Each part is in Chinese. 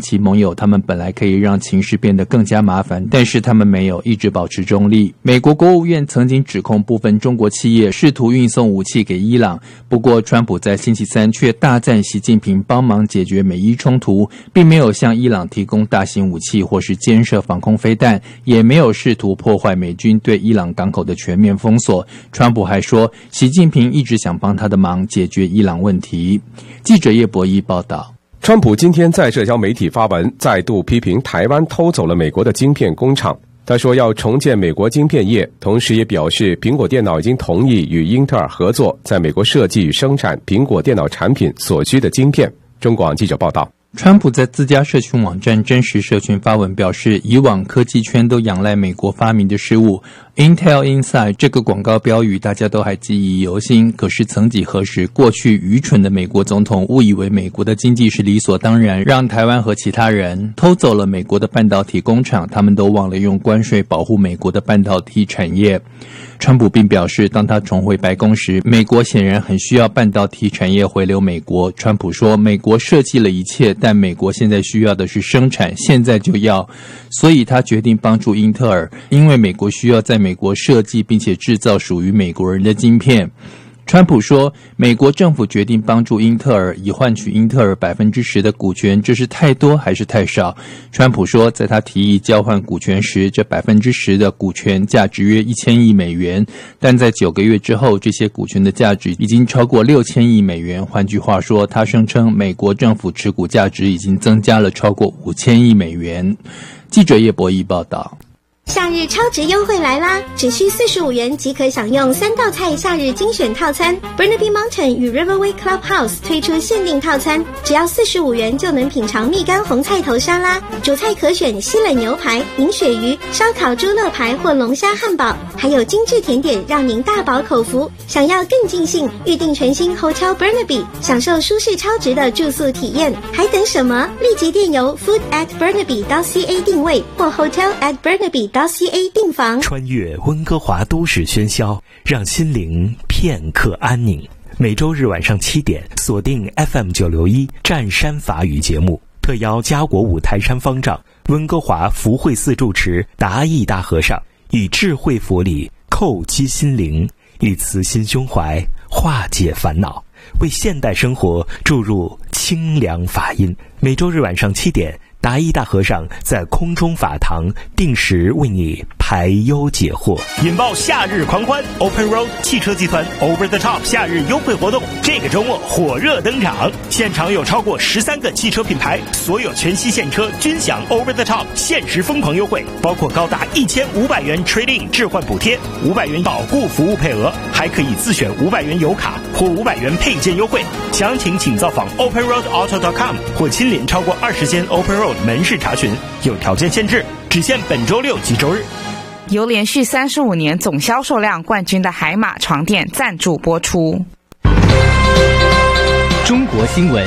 其盟友，他们本来可以让情势变得更加麻烦，但是他们没有，一直保持中立。美国国务院曾经指控部分中国企业试图运送武器给伊朗，不过川普在星期三却大赞习近平帮忙解决美伊冲突，并没有向伊朗提供大型武器或是监射防空飞弹，也没有试图破坏美军对伊朗港口的全面封锁。川普还说，习近平一直想帮他的忙解决伊朗问题。记者叶博一报道。 川普今天在社交媒体发文，再度批评台湾偷走了美国的晶片工厂。他说要重建美国晶片业，同时也表示苹果电脑已经同意与英特尔合作，在美国设计与生产苹果电脑产品所需的晶片。中广记者报道。 川普在自家社群网站真实社群发文表示，以往科技圈都仰赖美国发明的事物， Intel Inside 这个广告标语大家都还记忆犹新，可是曾几何时，过去愚蠢的美国总统误以为美国的经济是理所当然，让台湾和其他人偷走了美国的半导体工厂，他们都忘了用关税保护美国的半导体产业。川普并表示，当他重回白宫时，美国显然很需要半导体产业回流美国。川普说，美国设计了一切，但美国现在需要的是生产，现在就要，所以他决定帮助英特尔，因为美国需要在美国设计并且制造属于美国人的晶片。川普说，美国政府决定帮助英特尔，以换取英特尔 10% 的股权，这是太多还是太少？川普说，在他提议交换股权时，这 10% 的股权价值约1000亿美元，但在9个月之后，这些股权的价值已经超过6000亿美元。换句话说，他声称美国政府持股价值已经增加了超过5000亿美元。记者叶博一报道。 夏日超值优惠来啦！只需45元即可享用3道菜夏日精选套餐。Burnaby Mountain 与 Riverway Clubhouse 推出限定套餐，只要45元就能品尝蜜柑红菜头沙拉，主菜可选西冷牛排、银鳕鱼、烧烤猪肋排或龙虾汉堡，还有精致甜点让您大饱口福。想要更尽兴，预订全新 Hotel Burnaby， 享受舒适超值的住宿体验，还等什么？立即电邮 food@burnaby.ca 定位或 hotel@burnaby.ca 订房。 穿越温哥华都市喧嚣，让心灵片刻安宁。每周日晚上7点，锁定 FM961 湛山法语节目，特邀家国五台山方丈、温哥华福慧寺住持达义大和尚，以智慧佛理叩击心灵，以慈心胸怀化解烦恼，为现代生活注入清凉法音。每周日晚上7点，达义大和尚在空中法堂定时为你排忧解惑，引爆夏日狂欢。 Open Road 汽车集团 Over the Top 夏日优惠活动这个周末火热登场，现场有超过13个汽车品牌，所有全系现车均享 Over the Top 限时疯狂优惠，包括高达1500元 Trade-in 置换补贴、500元保固服务配额，还可以自选500元油卡或500元配件优惠。详情请造访 OpenRoadAuto.com 或亲临超过20间 Open Road门市查询，有条件限制，只限本周六及周日。 由连续35年总销售量冠军的海马床垫赞助播出。 中国新闻。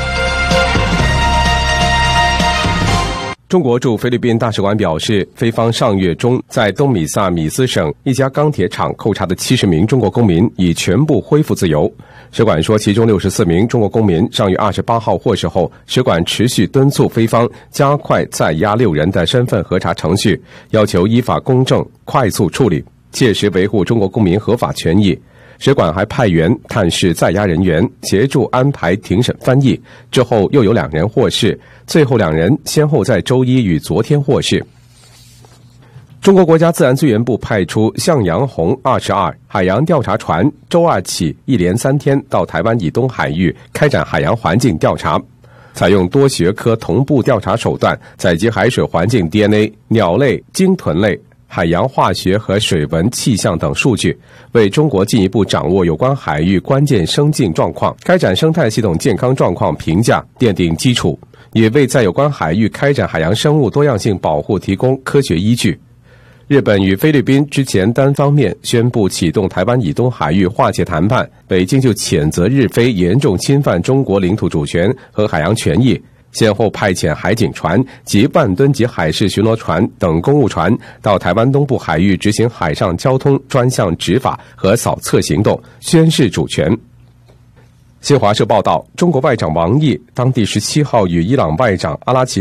中国驻菲律宾大使馆表示，菲方上月中在东米萨米斯省一家钢铁厂扣查的70名中国公民已全部恢复自由。使馆说，其中64名中国公民上月28号获释后，使馆持续敦促菲方加快在押6人的身份核查程序，要求依法公正快速处理，切实维护中国公民合法权益。使馆还派员探视在押人员，协助安排庭审翻译。之后又有2人获释，最后2人先后在周一与昨天获释。中国国家自然资源部派出向阳红22海洋调查船，周二起1连3天到台湾以东海域开展海洋环境调查，采用多学科同步调查手段，采集海水环境 DNA、鸟类、鲸豚类、海洋化学和水文气象等数据，为中国进一步掌握有关海域关键生境状况、开展生态系统健康状况评价奠定基础，也为在有关海域开展海洋生物多样性保护提供科学依据。日本与菲律宾之前单方面宣布启动台湾以东海域划界谈判，北京就谴责日菲严重侵犯中国领土主权和海洋权益，先后派遣海警船及万吨级海事巡逻船等公务船到台湾东部海域执行海上交通专项执法和扫测行动，宣示主权。新华社报道，中国外长王毅当地17号与伊朗外长阿拉奇